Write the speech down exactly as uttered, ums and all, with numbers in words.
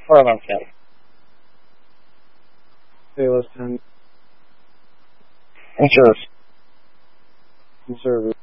For a month, yeah. Pay less ten. Insurance. Conservative.